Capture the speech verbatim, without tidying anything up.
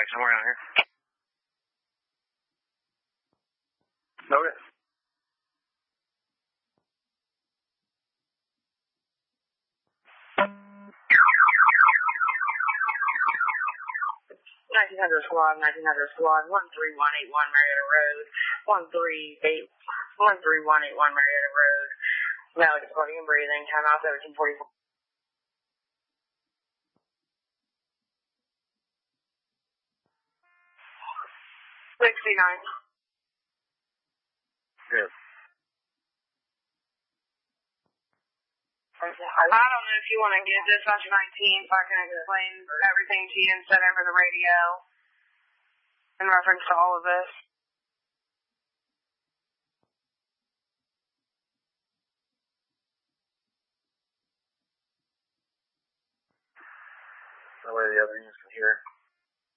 somewhere out here. Okay. nineteen hundred squad, nineteen hundred squad, one three one eight one Marietta Road, one three eight, one three one eight one Marietta Road. Now it's floating and breathing, time out seventeen forty-four. sixty-nine. Good. I don't know if you want to get dispatch nineteen so I can explain everything to you instead over the radio in reference to all of this. That way the other units can hear.